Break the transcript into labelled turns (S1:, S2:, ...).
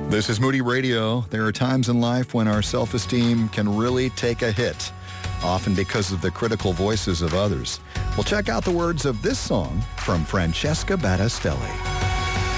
S1: This is Moody Radio. There are times in life when our self-esteem can really take a hit, often because of the critical voices of others. Well, check out the words of this song from Francesca Battistelli.